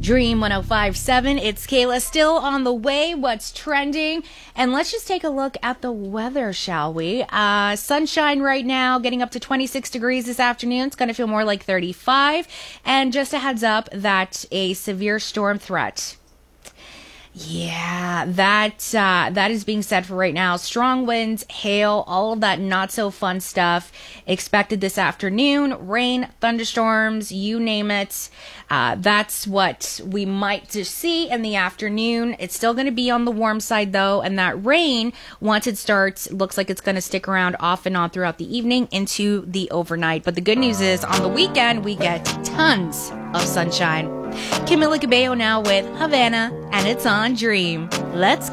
Dream 105.7. It's Kayla, still on the way. What's trending? And let's just take a look at the weather, shall we? Sunshine right now, getting up to 26 degrees this afternoon. It's going to feel more like 35. And just a heads up that a severe storm threat. Yeah, that is being said for right now. Strong winds, hail, all of that not so fun stuff expected this afternoon. Rain, thunderstorms, you name it. That's what we might just see in the afternoon. It's still going to be on the warm side though, and that rain, once it starts, looks like it's going to stick around off and on throughout the evening into the overnight. But the good news is on the weekend we get tons of sunshine. Camila Cabello now with Havana, and it's on Dream. Let's go.